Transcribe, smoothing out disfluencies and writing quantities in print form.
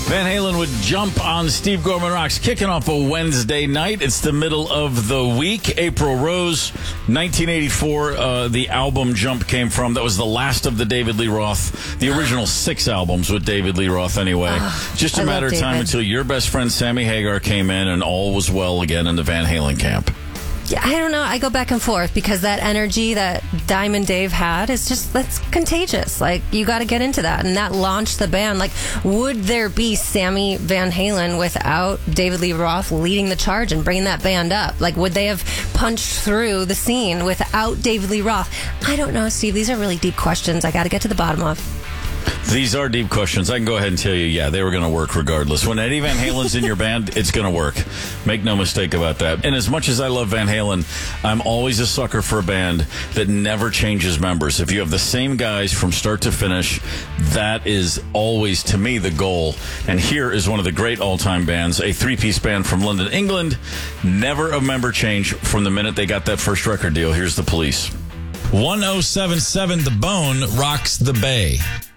Van Halen would jump on Steve Gorman Rocks, kicking off a Wednesday night. It's the middle of the week. April Rose, 1984, the album Jump came from. That was the last of the David Lee Roth, the original 6 albums with David Lee Roth anyway. Just a matter of time until your best friend Sammy Hagar came in and all was well again in the Van Halen camp. Yeah, I don't know. I go back and forth because that energy that Diamond Dave had is just, that's contagious. Like, you got to get into that. And that launched the band. Like, would there be Sammy Van Halen without David Lee Roth leading the charge and bringing that band up? Like, would they have punched through the scene without David Lee Roth? I don't know, Steve. These are really deep questions I got to get to the bottom of. These are deep questions. I can go ahead and tell you, yeah, they were going to work regardless. When Eddie Van Halen's in your band, it's going to work. Make no mistake about that. And as much as I love Van Halen, I'm always a sucker for a band that never changes members. If you have the same guys from start to finish, that is always, to me, the goal. And here is one of the great all-time bands, a 3-piece band from London, England. Never a member change from the minute they got that first record deal. Here's The Police. 1077 The Bone rocks the Bay.